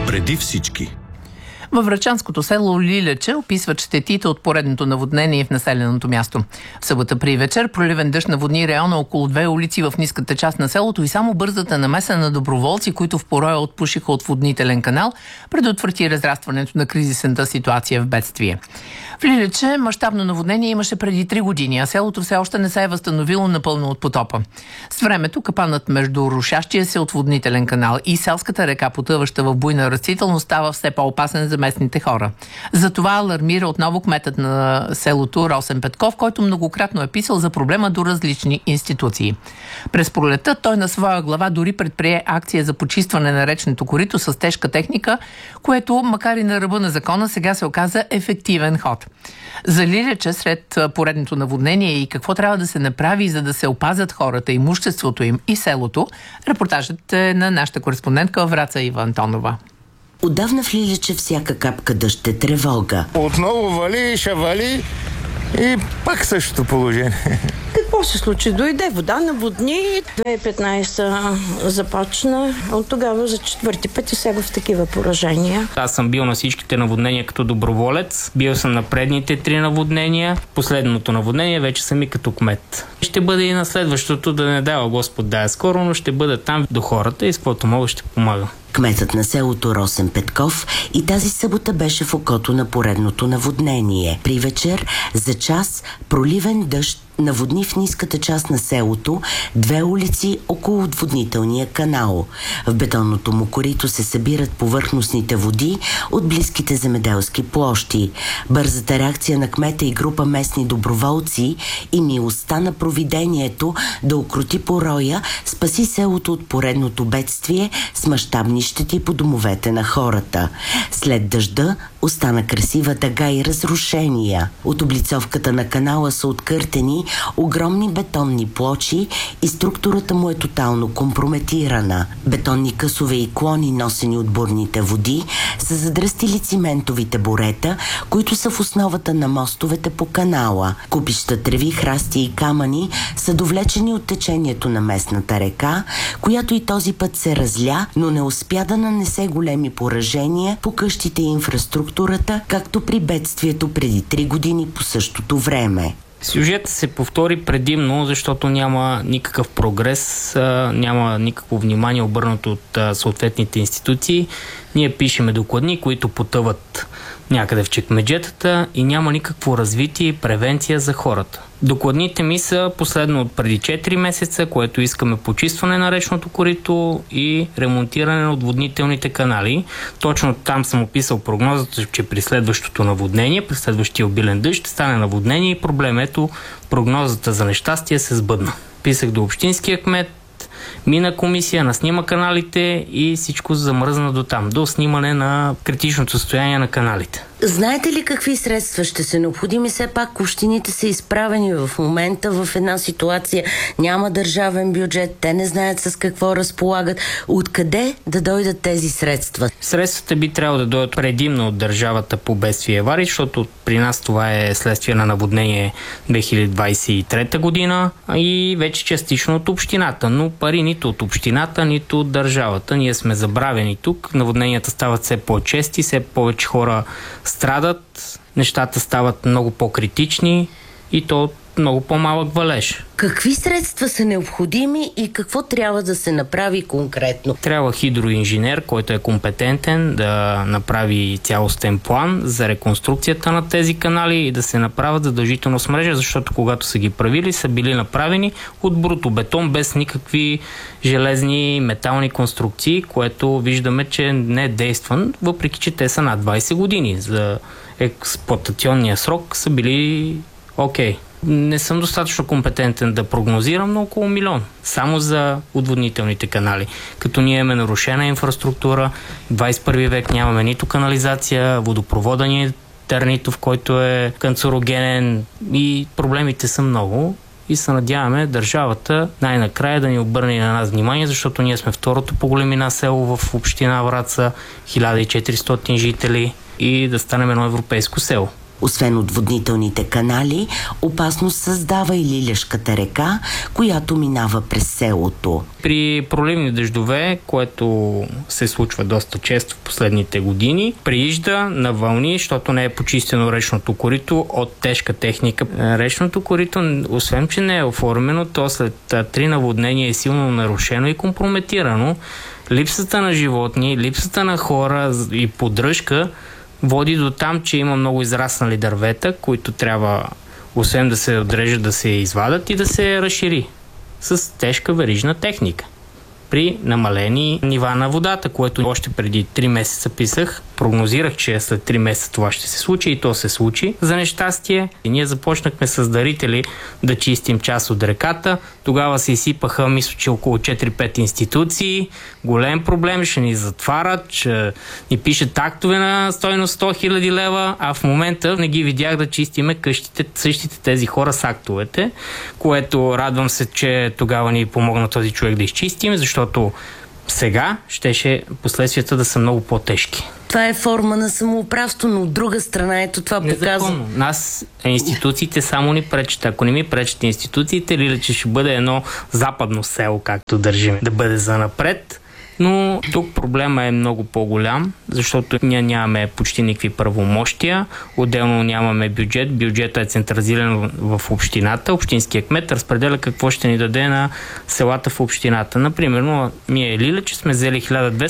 Преди всички. Във врачанското село Лилече описват щетите от поредното наводнение в населеното място. В събота при вечер проливен дъжд наводни района около 2 улици в ниската част на селото и само бързата намеса на доброволци, които в пороя отпушиха отводнителен канал, предотврати разрастването на кризисната ситуация в бедствие. В Лилече мащабно наводнение имаше преди 3 години, а селото все още не се е възстановило напълно от потопа. С времето капанът между рушащия се отводнителен канал и селската река, потъваща в буйна растителност, става все по-опасен за местните хора. Затова алармира отново кметът на селото Росен Петков, който многократно е писал за проблема до различни институции. През пролетта той на своя глава дори предприе акция за почистване на речното корито с тежка техника, което, макар и на ръба на закона, сега се оказа ефективен ход. За Лилече след поредното наводнение и какво трябва да се направи, за да се опазят хората, имуществото им и селото, репортажът е на нашата кореспондентка във Враца Ива Антонова. Отдавна в Лилече всяка капка дъжд е тревога. Отново вали, ще вали и пак същото положение. Какво се случи? Дойде вода, наводни. 2015 започна. От тогава за четвърти път и сега в такива поражения. Аз съм бил на всичките наводнения като доброволец. Бил съм на предните 3 наводнения. Последното наводнение вече съм и като кмет. Ще бъде и на следващото, да не дава Господ да е скоро, но ще бъда там до хората и с каквото мога ще помага. Кметът на селото Росен Петков и тази събота беше в окото на поредното наводнение. При вечер за час проливен дъжд наводни в ниската част на селото 2 улици около отводнителния канал. В бетонното му корито се събират повърхностните води от близките земеделски площи. Бързата реакция на кмета и група местни доброволци и милостта на провидението да укроти пороя спаси селото от поредното бедствие с мащабни щети по домовете на хората. След дъжда остана красива дъга и разрушения. От облицовката на канала са откъртени огромни бетонни плочи и структурата му е тотално компрометирана. Бетонни късове и клони, носени от бурните води, са задръстили циментовите борета, които са в основата на мостовете по канала. Купища треви, храсти и камъни са довлечени от течението на местната река, която и този път се разля, но не успя да нанесе големи поражения по къщите и инфраструктурата, както при бедствието преди 3 години по същото време. Сюжетът се повтори предимно, защото няма никакъв прогрес, няма никакво внимание обърнато от съответните институции. Ние пишеме докладни, които потъват някъде в чекмеджетата и няма никакво развитие и превенция за хората. Докладните ми са последно от преди 4 месеца, което искаме почистване на речното корито и ремонтиране на отводнителните канали. Точно там съм описал прогнозата, че при следващото наводнение, при следващия обилен дъжд ще стане наводнение и проблем. Ето, прогнозата за нещастие се сбъдна. Писах до общинския кмет, мина комисия, наснима каналите и всичко замръзна до там, до снимане на критичното състояние на каналите. Знаете ли какви средства ще са необходими? Все пак общините са изправени в момента в една ситуация. Няма държавен бюджет, те не знаят с какво разполагат. Откъде да дойдат тези средства? Средствата би трябвало да дойдат предимно от държавата по бедствие и аварии, защото при нас това е следствие на наводнение 2023 година и вече частично от общината, но пари нито от общината, нито от държавата. Ние сме забравени тук. Наводненията стават все по-чести, все повече хора страдат, нещата стават много по-критични и то много по-малък валеж. Какви средства са необходими и какво трябва да се направи конкретно? Трябва хидроинженер, който е компетентен да направи цялостен план за реконструкцията на тези канали и да се направят задължително с мрежа, защото когато са ги правили, са били направени от брутобетон без никакви железни метални конструкции, което виждаме, че не е действан, въпреки че те са над 20 години. За експлоатационния срок са били окей. Не съм достатъчно компетентен да прогнозирам, но около 1 милион. Само за отводнителните канали. Като ние имаме нарушена инфраструктура, 21 век нямаме нито канализация, водопровода ни е тернитов, който е канцерогенен и проблемите са много. И се надяваме държавата най-накрая да ни обърне на нас внимание, защото ние сме второто по големина село в община Враца, 1400 жители и да станем едно европейско село. Освен отводнителните канали, опасност създава и Лиляшката река, която минава през селото. При проливни дъждове, което се случва доста често в последните години, приижда на вълни, защото не е почистено речното корито от тежка техника. Речното корито, освен че не е оформено, то след 3 наводнения е силно нарушено и компрометирано. Липсата на животни, липсата на хора и поддръжка води до там, че има много израснали дървета, които трябва, освен да се отрежат, да се извадат и да се разшири с тежка верижна техника при намалени нива на водата, което още преди 3 месеца писах. Прогнозирах, че след 3 месеца това ще се случи и то се случи. За нещастие, и ние започнахме с дарители да чистим част от реката. Тогава се изсипаха, мисля, че около 4-5 институции. Голем проблем, ще ни затварят, ще ни пишат актове на стойност 100 000 лева, а в момента не ги видях да чистиме къщите, същите тези хора с актовете, което радвам се, че тогава ни помогна този човек да изчистим, защото сега щеше последствията да са много по-тежки. Това е форма на самоуправство, но от друга страна ето това показва. Нас институциите само ни пречат. Ако не ми пречат институциите, Лилече ще бъде едно западно село, както държим да бъде занапред. Но тук проблема е много по-голям, защото ние нямаме почти никакви правомощия, отделно нямаме бюджет. Бюджетът е централизиран в общината. Общинският кмет разпределя какво ще ни даде на селата в общината. Например, ние Лилече сме взели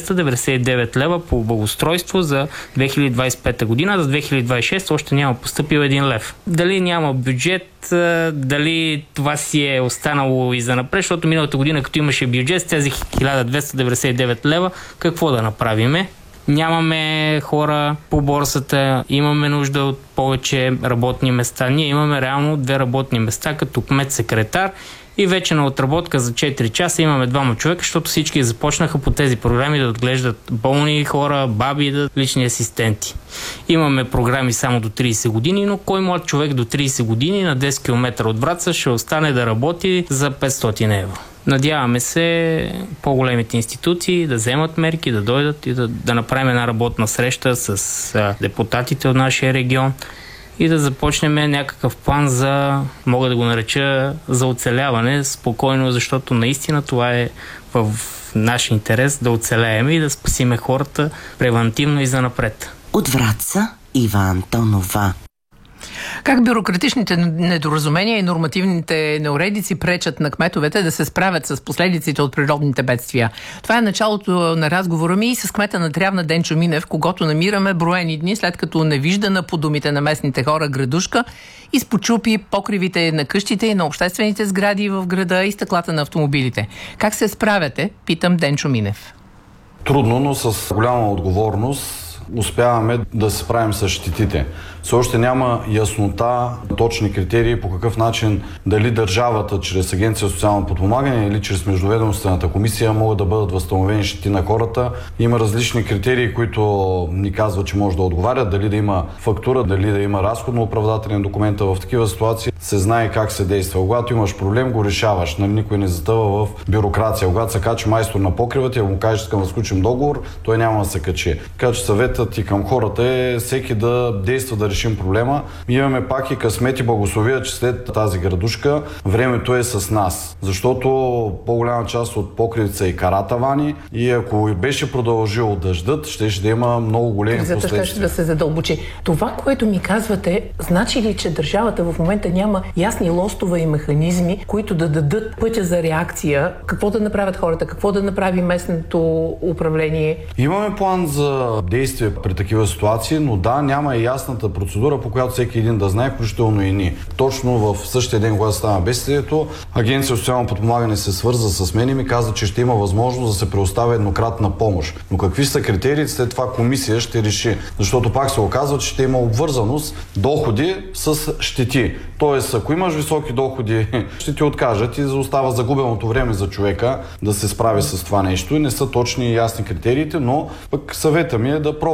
1299 лева по благоустройство за 2025 година, за 2026 още няма постъпил 1 лев. Дали няма бюджет, дали това си е останало и за напред, защото миналата година, като имаше бюджет с тези 1299 лева, какво да направиме? Нямаме хора по борсата, имаме нужда от повече работни места. Ние имаме реално 2 работни места, като кмет-секретар и вече на отработка за 4 часа имаме 2 човека, защото всички започнаха по тези програми да отглеждат болни хора, баби, лични асистенти. Имаме програми само до 30 години, но кой млад човек до 30 години на 10 км от Враца ще остане да работи за 500 евро? Надяваме се по-големите институции да вземат мерки, да дойдат и да направим една работна среща с депутатите от нашия регион и да започнем някакъв план за, мога да го нареча, за оцеляване спокойно, защото наистина това е в наш интерес да оцелеем и да спасиме хората превантивно и занапред. От Враца Ива Антонова. Как бюрократичните недоразумения и нормативните неуредици пречат на кметовете да се справят с последиците от природните бедствия? Това е началото на разговора ми и с кмета на Трявна Денчо Минев, когото намираме броени дни след като невиждана по думите на местните хора градушка изпочупи покривите на къщите и на обществените сгради в града и стъклата на автомобилите. Как се справяте? Питам Денчо Минев. Трудно, но с голяма отговорност успяваме да се справим с щетите. Все още няма яснота, точни критерии по какъв начин дали държавата чрез Агенция за социално подпомагане или чрез Междуведомствената комисия могат да бъдат възстановени щети на хората. Има различни критерии, които ни казват, че може да отговарят, дали да има фактура, дали да има разходно оправдателен документ. В такива ситуации се знае как се действа. Когато имаш проблем, го решаваш. Никой не затъва в бюрокрация. Когато се качи майстор на покривата и му кажеш, искам да сключим договор, той няма да се качи. Така че съветът и към хората е всеки да действа да решим проблема. Имаме пак и късмет и благословия, че след тази градушка времето е с нас. Защото по-голяма част от покривите са и каратавани и ако беше продължил дъждът, ще да има много големи последствия. Ще да се задълбочи. Това, което ми казвате, значи ли, че държавата в момента няма ясни лостове и механизми, които да дадат пътя за реакция? Какво да направят хората? Какво да направи местното управление? Имаме план за действие при такива ситуации, но да, няма и ясната процедура, по която всеки един да знае, включително и ние. Точно в същия ден, когато стана бедствието, Агенция за социално подпомагане се свърза с мен и ми каза, че ще има възможност да се предоставя еднократна помощ. Но какви са критериите, след това комисия ще реши. Защото пак се оказва, че ще има обвързаност доходи с щети. Тоест, ако имаш високи доходи, ще ти откажат и остава загубеното време за човека да се справи с това нещо. Не са точни и ясни критериите, но пък съвета ми е да пробваме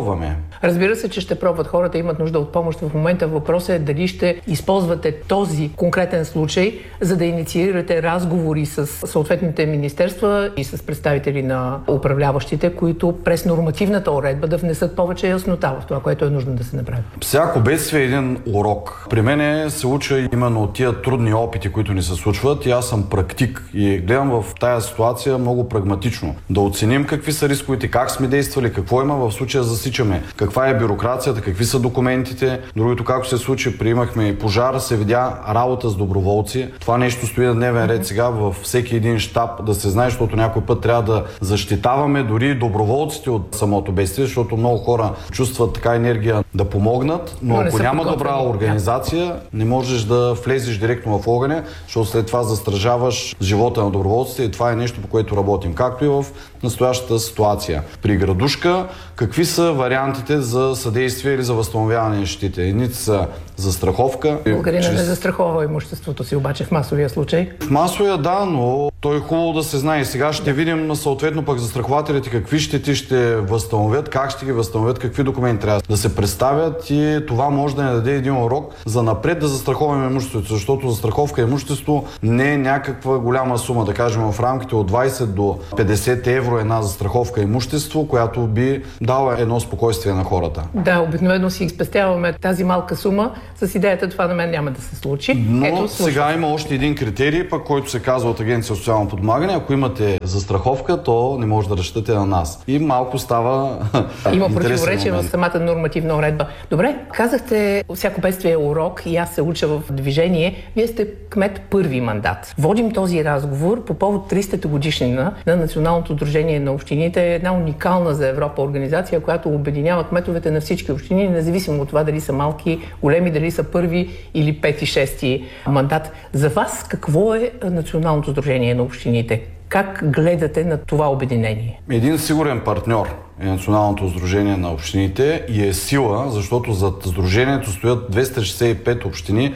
пробваме. Разбира се, че ще пробват. Хората имат нужда от помощ в момента. Въпросът е дали ще използвате този конкретен случай, за да инициирате разговори с съответните министерства и с представители на управляващите, които през нормативната уредба да внесат повече яснота в това, което е нужно да се направи. Всяко бедствие е един урок. При мен се уча именно от тия трудни опити, които ни се случват, и аз съм практик и гледам в тая ситуация много прагматично. Да оценим какви са рисковете, как сме действали, какво има в случая засичаме, каква е бюрокрацията, какви са документите. Другото, както се случи, приемахме пожар, се видя работа с доброволци. Това нещо стои на дневен ред сега във всеки един щаб, да се знае, защото някой път трябва да защитаваме дори доброволците от самото бедствие, защото много хора чувстват така енергия да помогнат, но ако няма добра организация, не можеш да влезеш директно в огъня, защото след това застражаваш живота на доброволците, и това е нещо, по което работим, както и в настоящата ситуация. При градушка, какви са вариантите за съдействие или за възстановяване на щетите? Едните са застраховка. Българина не застрахова имуществото си, обаче в масовия случай. В масовия, да, но то е хубаво да се знае. И сега ще видим съответно пък застрахователите какви щети ще възстановят, как ще ги възстановят, какви документи трябва да се представят, и това може да ни даде един урок за напред да застраховаме имуществото, защото застраховка имущество не е някаква голяма сума, да кажем в рамките от 20 до 50 евро една застраховка имущество, която би дала едно спокойствие на хората. Да, обикновено си спестяваме тази малка сума с идеята, това на мен няма да се случи. Но сега има още един критерий, пък който се казва от Агенция социално подпомагане. Ако имате застраховка, то не може да разчитате на нас. И малко става има противоречие в самата нормативна уредба. Добре, казахте, всяко бедствие е урок и аз се уча в движение. Вие сте кмет първи мандат. Водим този разговор по повод 300-та годишнина на Националното сдружение на общините. Една уникална за Европа организация, която обединява кметовете на всички общини, независимо от това дали са малки, големи, дали са първи или пети, шести мандат. За вас какво е Националното сдружение на общините? Как гледате на това обединение? Един сигурен партньор е Националното сдружение на общините и е сила, защото зад сдружението стоят 265 общини,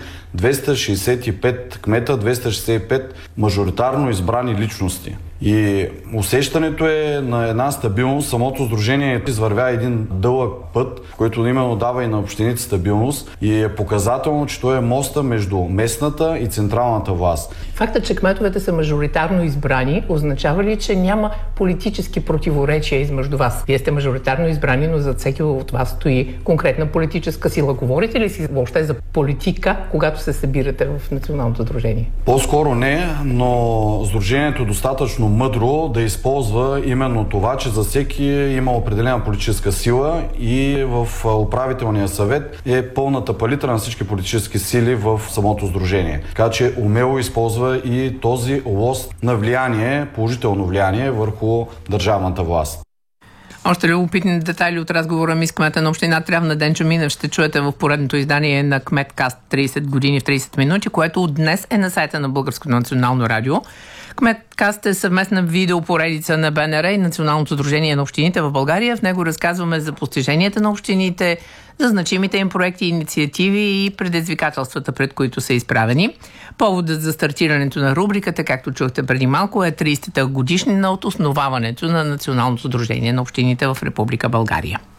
265 кмета, 265 мажоритарно избрани личности. И усещането е на една стабилност. Самото сдружение извървя един дълъг път, който именно дава и на общините стабилност, и е показателно, че той е моста между местната и централната власт. Фактът, че кметовете са мажоритарно избрани, означава ли, че няма политически противоречия измежду вас? Вие сте мажоритарно избрани, но за всеки от вас стои конкретна политическа сила. Говорите ли си въобще за политика, когато се събирате в Националното сдружение? По-скоро не, но сдружението е достатъчно мъдро да използва именно това, че за всеки има определена политическа сила, и в управителния съвет е пълната палитра на всички политически сили в самото сдружение. Така че умело използва и този лост на влияние, положително влияние върху държавната власт. Още любопитни детайли от разговора ми с кмета на община Трявна Денчо Минев ще чуете в поредното издание на Кметкаст 30 години в 30 минути, което от днес е на сайта на Българското национално радио. Кметкаст е съвместна видеопоредица на БНР и Националното сдружение на общините в България. В него разказваме за постиженията на общините, за значимите им проекти, инициативи и предизвикателствата, пред които са изправени. Поводът за стартирането на рубриката, както чухте преди малко, е 30-та годишнина от основаването на Националното сдружение на общините в Република България.